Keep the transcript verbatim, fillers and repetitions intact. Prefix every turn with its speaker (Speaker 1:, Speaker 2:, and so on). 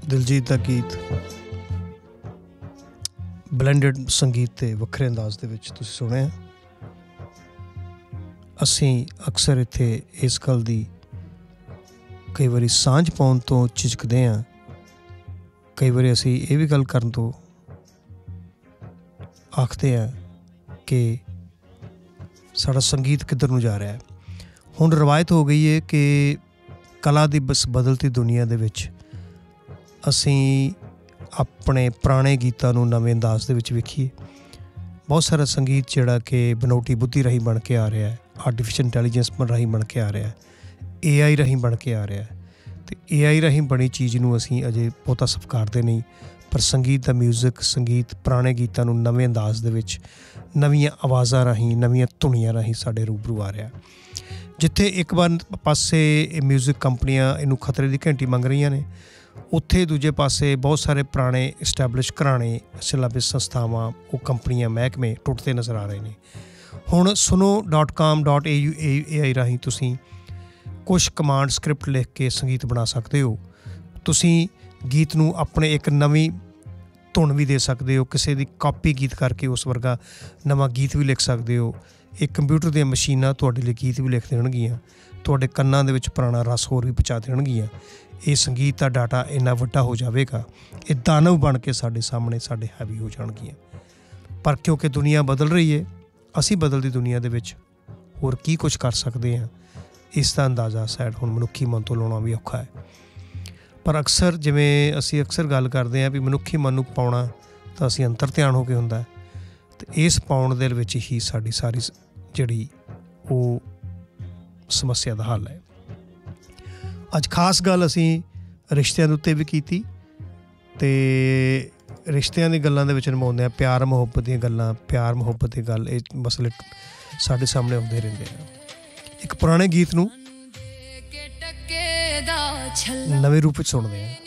Speaker 1: ਦਿਲਜੀਤ ਦਾ ਗੀਤ ਬਲੈਂਡਡ ਸੰਗੀਤ ਤੇ ਵੱਖਰੇ ਅੰਦਾਜ਼ ਦੇ ਵਿੱਚ ਤੁਸੀਂ ਸੁਣਿਆ। ਅਸੀਂ ਅਕਸਰ ਇੱਥੇ ਇਸ ਗੱਲ ਦੀ ਕਈ ਵਾਰੀ ਸਾਂਝ ਪਾਉਣ ਤੋਂ ਝਿਜਕਦੇ ਹਾਂ, ਕਈ ਵਾਰੀ ਅਸੀਂ ਇਹ ਵੀ ਗੱਲ ਕਰਨ ਤੋਂ ਆਖਦੇ ਹਾਂ ਕਿ ਸਾਡਾ ਸੰਗੀਤ ਕਿੱਧਰ ਨੂੰ ਜਾ ਰਿਹਾ ਹੈ। ਹੁਣ ਰਵਾਇਤ ਹੋ ਗਈ ਹੈ ਕਿ ਕਲਾ ਦੀ ਬਸ ਬਦਲਤੀ ਦੁਨੀਆ ਦੇ ਵਿੱਚ ਅਸੀਂ ਆਪਣੇ ਪੁਰਾਣੇ ਗੀਤਾਂ ਨੂੰ ਨਵੇਂ ਅੰਦਾਜ਼ ਦੇ ਵਿੱਚ ਵੇਖੀਏ। ਬਹੁਤ ਸਾਰਾ ਸੰਗੀਤ ਜਿਹੜਾ ਕਿ ਬਨੌਟੀ ਬੁੱਧੀ ਰਾਹੀਂ ਬਣ ਕੇ ਆ ਰਿਹਾ ਹੈ, ਆਰਟੀਫਿਸ਼ਲ ਇੰਟੈਲੀਜੈਂਸ ਰਾਹੀਂ ਬਣ ਕੇ ਆ ਰਿਹਾ ਹੈ, ਏ ਆਈ ਰਾਹੀਂ ਬਣ ਕੇ ਆ ਰਿਹਾ ਹੈ। ਅਤੇ ਏ ਆਈ ਰਾਹੀਂ ਬਣੀ ਚੀਜ਼ ਨੂੰ ਅਸੀਂ ਅਜੇ ਬਹੁਤਾ ਸਤਿਕਾਰਦੇ ਨਹੀਂ, ਪਰ ਸੰਗੀਤ ਦਾ ਮਿਊਜ਼ਿਕ, ਸੰਗੀਤ ਪੁਰਾਣੇ ਗੀਤਾਂ ਨੂੰ ਨਵੇਂ ਅੰਦਾਜ਼ ਦੇ ਵਿੱਚ ਨਵੀਆਂ ਆਵਾਜ਼ਾਂ ਰਾਹੀਂ, ਨਵੀਆਂ ਧੁਨੀਆਂ ਰਾਹੀਂ ਸਾਡੇ ਰੂਬਰੂ ਆ ਰਿਹਾ। ਜਿੱਥੇ ਇੱਕ ਵਾਰ ਪਾਸੇ ਇਹ ਮਿਊਜ਼ਿਕ ਕੰਪਨੀਆਂ ਇਹਨੂੰ ਖਤਰੇ ਦੀ ਘੰਟੀ ਮੰਗ ਰਹੀਆਂ ਨੇ, ਉੱਥੇ ਦੂਜੇ ਪਾਸੇ ਬਹੁਤ ਸਾਰੇ ਪੁਰਾਣੇ ਇਸਟੈਬਲਿਸ਼ ਘਰਾਣੇ, ਸਿਲਾਬਸ ਸੰਸਥਾਵਾਂ, ਉਹ ਕੰਪਨੀਆਂ, ਮਹਿਕਮੇ ਟੁੱਟਦੇ ਨਜ਼ਰ ਆ ਰਹੇ ਨੇ। ਹੁਣ ਸੁਨੋ dot com dot A U A ਆਈ ਰਾਹੀਂ ਤੁਸੀਂ ਕੁਛ ਕਮਾਂਡ ਸਕ੍ਰਿਪਟ ਲਿਖ ਕੇ ਸੰਗੀਤ ਬਣਾ ਸਕਦੇ ਹੋ। ਤੁਸੀਂ ਗੀਤ ਨੂੰ ਆਪਣੇ ਇੱਕ ਨਵੀਂ ਧੁਨ ਵੀ ਦੇ ਸਕਦੇ ਹੋ, ਕਿਸੇ ਦੀ ਕਾਪੀ ਗੀਤ ਕਰਕੇ ਉਸ ਵਰਗਾ ਨਵਾਂ ਗੀਤ ਵੀ ਲਿਖ ਸਕਦੇ ਹੋ। ਇਹ ਕੰਪਿਊਟਰ ਦੀਆਂ ਮਸ਼ੀਨਾਂ ਤੁਹਾਡੇ ਲਈ ਗੀਤ ਵੀ ਲਿਖ ਦੇਣਗੀਆਂ, ਤੁਹਾਡੇ ਕੰਨਾਂ ਦੇ ਵਿੱਚ ਪੁਰਾਣਾ ਰਸ ਹੋਰ ਵੀ ਪਹੁੰਚਾ ਦੇਣਗੀਆਂ। ਇਹ ਸੰਗੀਤ ਦਾ ਡਾਟਾ ਇੰਨਾ ਵੱਡਾ ਹੋ ਜਾਵੇਗਾ, ਇਹ ਦਾਨਵ ਬਣ ਕੇ ਸਾਡੇ ਸਾਹਮਣੇ ਸਾਡੇ ਹਾਵੀ ਹੋ ਜਾਣਗੀਆਂ। ਪਰ ਕਿਉਂਕਿ ਦੁਨੀਆ ਬਦਲ ਰਹੀ ਹੈ, ਅਸੀਂ ਬਦਲਦੀ ਦੁਨੀਆ ਦੇ ਵਿੱਚ ਹੋਰ ਕੀ ਕੁਛ ਕਰ ਸਕਦੇ ਹਾਂ, ਇਸ ਦਾ ਅੰਦਾਜ਼ਾ ਸ਼ਾਇਦ ਹੁਣ ਮਨੁੱਖੀ ਮਨ ਤੋਂ ਲਾਉਣਾ ਵੀ ਔਖਾ ਹੈ। ਪਰ ਅਕਸਰ ਜਿਵੇਂ ਅਸੀਂ ਅਕਸਰ ਗੱਲ ਕਰਦੇ ਹਾਂ ਵੀ ਮਨੁੱਖੀ ਮਨ ਨੂੰ ਪਾਉਣਾ ਤਾਂ ਅਸੀਂ ਅੰਤਰ ਧਿਆਨ ਹੋ ਕੇ ਹੁੰਦਾ, ਅਤੇ ਇਸ ਪਾਉਣ ਦੇ ਵਿੱਚ ਹੀ ਸਾਡੀ ਸਾਰੀ ਜਿਹੜੀ ਉਹ ਸਮੱਸਿਆ ਦਾ ਹੱਲ ਹੈ। ਅੱਜ ਖਾਸ ਗੱਲ ਅਸੀਂ ਰਿਸ਼ਤਿਆਂ ਦੇ ਉੱਤੇ ਵੀ ਕੀਤੀ, ਅਤੇ ਰਿਸ਼ਤਿਆਂ ਦੀ ਗੱਲਾਂ ਦੇ ਵਿੱਚ ਨਿਭਾਉਂਦੇ ਹਾਂ, ਪਿਆਰ ਮੁਹੱਬਤ ਦੀਆਂ ਗੱਲਾਂ, ਪਿਆਰ ਮੁਹੱਬਤ ਦੀ ਗੱਲ, ਇਹ ਮਸਲੇ ਸਾਡੇ ਸਾਹਮਣੇ ਆਉਂਦੇ ਰਹਿੰਦੇ ਆ। ਇੱਕ ਪੁਰਾਣੇ ਗੀਤ ਨੂੰ ਨਵੇਂ ਰੂਪ ਵਿੱਚ ਸੁਣਦੇ ਹਾਂ।